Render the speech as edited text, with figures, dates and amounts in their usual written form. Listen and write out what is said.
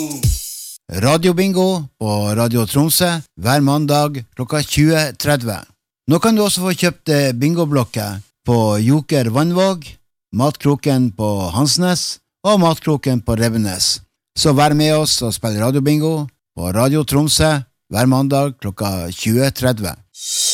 Radio Bingo på Radio Tromsø hver mandag klokka 20:30. Nå kan du også få kjøpt bingoblokker på Joker Vannvåg, Matkroken på Hansnes og Matkroken på Revenes. Så vær med oss og spill Radio Bingo på Radio Tromsø hver mandag klokka 20:30.